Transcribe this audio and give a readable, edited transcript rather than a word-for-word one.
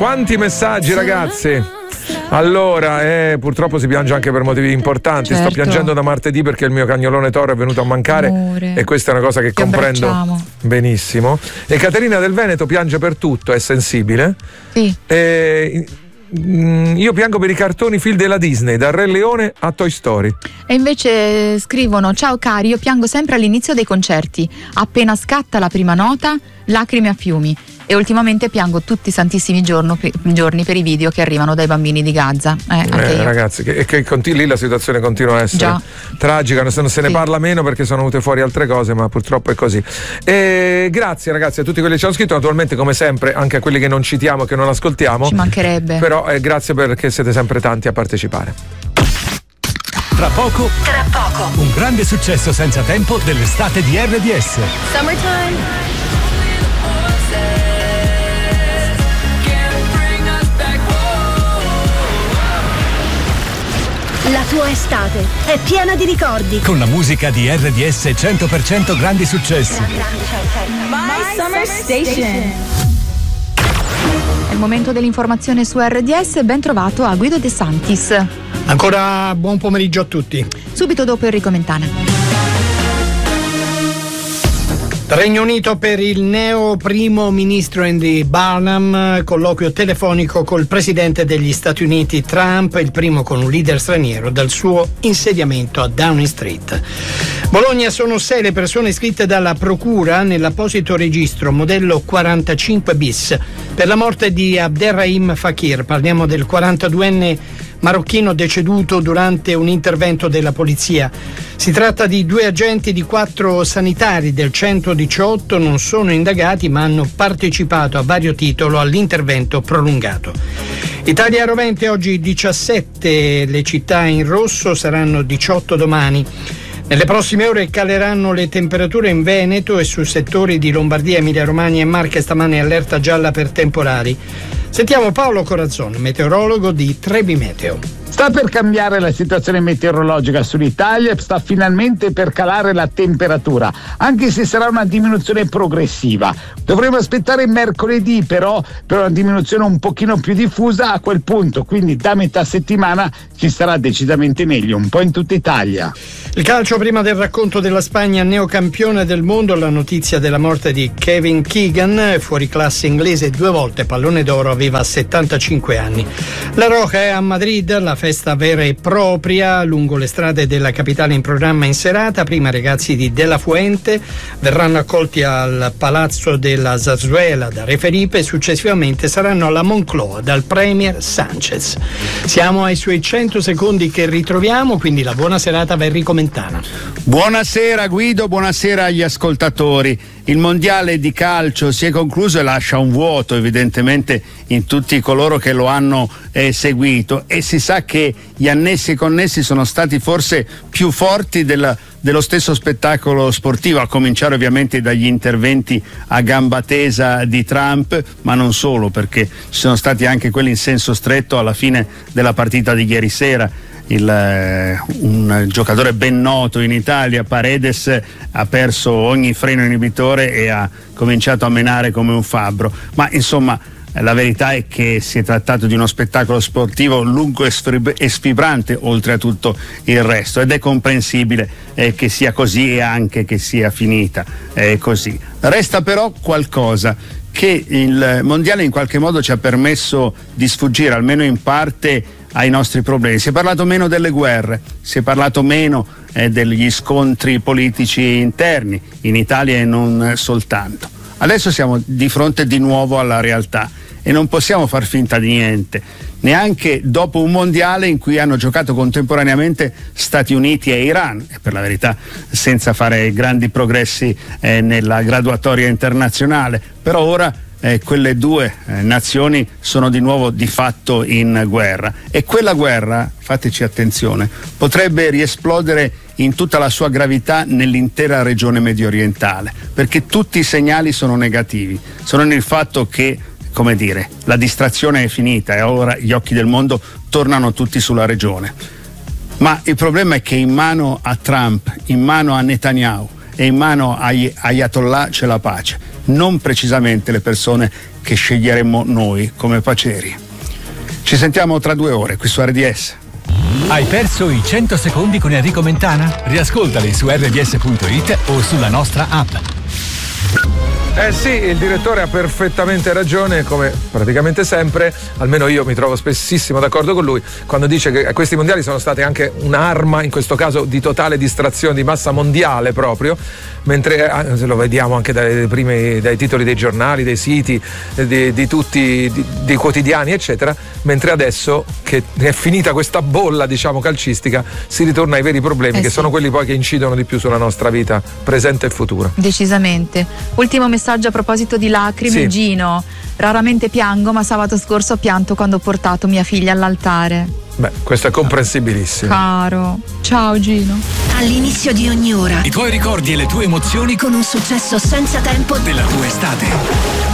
quanti messaggi, ragazzi. Allora, purtroppo si piange anche per motivi importanti. Certo. Sto piangendo da martedì perché il mio cagnolone toro è venuto a mancare. Amore. E questa è una cosa che comprendo abbracciamo. benissimo. E Caterina del Veneto piange per tutto, è sensibile. Sì. Io piango per i cartoni film della Disney, da Re Leone a Toy Story. E invece scrivono: ciao cari, io piango sempre all'inizio dei concerti, appena scatta la prima nota, lacrime a fiumi. E ultimamente piango tutti i santissimi giorni per i video che arrivano dai bambini di Gaza. Anche io. Ragazzi, lì la situazione continua a essere tragica, non se ne parla meno perché sono venute fuori altre cose, ma purtroppo è così. Grazie ragazzi a tutti quelli che ci hanno scritto, naturalmente come sempre anche a quelli che non citiamo, che non ascoltiamo. Ci mancherebbe. Però grazie perché siete sempre tanti a partecipare. Tra poco, un grande successo senza tempo dell'estate di RDS. Summertime. La tua estate è piena di ricordi. Con la musica di RDS 100% grandi successi. My Summer Station. È il momento dell'informazione su RDS. Ben trovato a Guido De Santis. Ancora buon pomeriggio a tutti. Subito dopo Enrico Mentana. Regno Unito per il neo primo ministro Andy Burnham, colloquio telefonico col presidente degli Stati Uniti Trump, il primo con un leader straniero dal suo insediamento a Downing Street. Bologna sono 6 le persone iscritte dalla procura nell'apposito registro modello 45 bis per la morte di Abderrahim Fakir. Parliamo del 42enne marocchino deceduto durante un intervento della polizia. Si tratta di 2 agenti di 4 sanitari del 118, non sono indagati ma hanno partecipato a vario titolo all'intervento prolungato. Italia rovente oggi 17 le città in rosso, saranno 18 domani. Nelle prossime ore caleranno le temperature in Veneto e su settori di Lombardia, Emilia Romagna e Marche stamane allerta gialla per temporali. Sentiamo Paolo Corazzon, meteorologo di Trebi Meteo. Sta per cambiare la situazione meteorologica sull'Italia, sta finalmente per calare la temperatura, anche se sarà una diminuzione progressiva. Dovremo aspettare mercoledì però per una diminuzione un pochino più diffusa a quel punto, quindi da metà settimana ci sarà decisamente meglio, un po' in tutta Italia. Il calcio prima del racconto della Spagna neocampione del mondo, la notizia della morte di Kevin Keegan, fuoriclasse inglese 2 volte pallone d'oro, aveva 75 anni. La Roja è a Madrid, la festa vera e propria lungo le strade della capitale in programma in serata. Prima ragazzi di De La Fuente verranno accolti al Palazzo della Zarzuela da Re Felipe e successivamente saranno alla Moncloa dal Premier Sanchez. Siamo ai suoi 100 secondi che ritroviamo, quindi la buona serata a Enrico Mentana. Buonasera Guido, buonasera agli ascoltatori. Il mondiale di calcio si è concluso e lascia un vuoto evidentemente in tutti coloro che lo hanno seguito, e si sa che gli annessi e connessi sono stati forse più forti dello stesso spettacolo sportivo, a cominciare ovviamente dagli interventi a gamba tesa di Trump, ma non solo, perché ci sono stati anche quelli in senso stretto alla fine della partita di ieri sera. Un giocatore ben noto in Italia, Paredes, ha perso ogni freno inibitore e ha cominciato a menare come un fabbro, ma insomma la verità è che si è trattato di uno spettacolo sportivo lungo e sfibrante oltre a tutto il resto, ed è comprensibile che sia così e anche che sia finita così. Resta però qualcosa che il mondiale in qualche modo ci ha permesso di sfuggire, almeno in parte, ai nostri problemi. Si è parlato meno delle guerre, si è parlato meno degli scontri politici interni in Italia e non soltanto. Adesso siamo di fronte di nuovo alla realtà e non possiamo far finta di niente, neanche dopo un mondiale in cui hanno giocato contemporaneamente Stati Uniti e Iran, e per la verità senza fare grandi progressi nella graduatoria internazionale, però ora quelle 2 nazioni sono di nuovo di fatto in guerra, e quella guerra, fateci attenzione, potrebbe riesplodere in tutta la sua gravità nell'intera regione mediorientale, perché tutti i segnali sono negativi, sono nel fatto che, come dire, la distrazione è finita e ora gli occhi del mondo tornano tutti sulla regione. Ma il problema è che in mano a Trump, in mano a Netanyahu e in mano agli Ayatollah c'è la pace. non precisamente le persone che sceglieremmo noi come Paceri. Ci sentiamo tra 2 ore qui su RDS. Hai perso i 100 secondi con Enrico Mentana? Riascoltali su rds.it o sulla nostra app. Sì, il direttore ha perfettamente ragione, come praticamente sempre, almeno io mi trovo spessissimo d'accordo con lui, quando dice che questi mondiali sono stati anche un'arma, in questo caso di totale distrazione di massa mondiale proprio, mentre lo vediamo anche dai titoli dei giornali, dei siti, di tutti, dei quotidiani eccetera, mentre adesso che è finita questa bolla, diciamo, calcistica, si ritorna ai veri problemi, che sono quelli poi che incidono di più sulla nostra vita presente e futura. Decisamente. Ultimo messaggio a proposito di lacrime. Sì. Gino: raramente piango, ma sabato scorso ho pianto quando ho portato mia figlia all'altare. Beh, questo è comprensibilissimo. Caro, ciao Gino. All'inizio di ogni ora I tuoi ricordi e le tue emozioni con un successo senza tempo della tua estate.